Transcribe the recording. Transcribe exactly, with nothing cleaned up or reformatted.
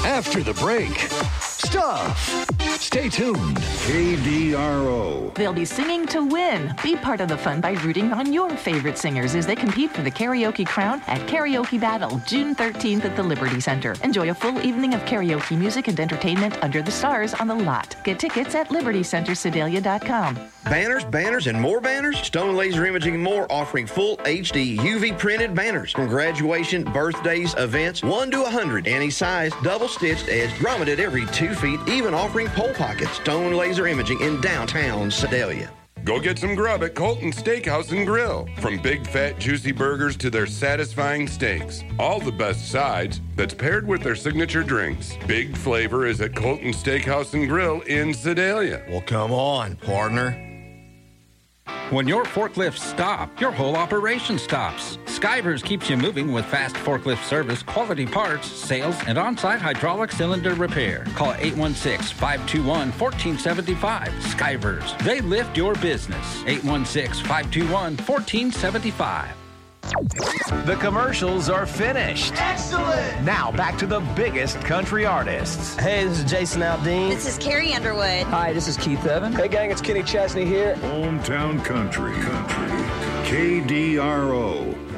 After the break, stuff. Stay tuned. K D R O. They'll be singing to win. Be part of the fun by rooting on your favorite singers as they compete for the karaoke crown at Karaoke Battle, June thirteenth at the Liberty Center. Enjoy a full evening of karaoke music and entertainment under the stars on the lot. Get tickets at liberty center sedalia dot com. Banners, banners, and more banners? Stone Laser Imaging and More offering full H D U V printed banners from graduation, birthdays, events, one to one hundred, any size, double stitched, edged, grommeted every two feet, even offering pole pockets. Stone Laser Imaging in downtown Sedalia. Go get some grub at Colton Steakhouse and Grill. From big, fat, juicy burgers to their satisfying steaks. All the best sides that's paired with their signature drinks. Big flavor is at Colton Steakhouse and Grill in Sedalia. Well, come on, partner. When your forklifts stop, your whole operation stops. Skivers keeps you moving with fast forklift service, quality parts, sales, and on-site hydraulic cylinder repair. Call eight one six, five two one, one four seven five. Skivers. They lift your business. eight one six, five two one, one four seven five. The commercials are finished. Excellent! Now back to the biggest country artists. Hey, this is Jason Aldean. This is Carrie Underwood. Hi, this is Keith Evan. Hey, gang, it's Kenny Chesney here. Hometown Country. Country. K D R O.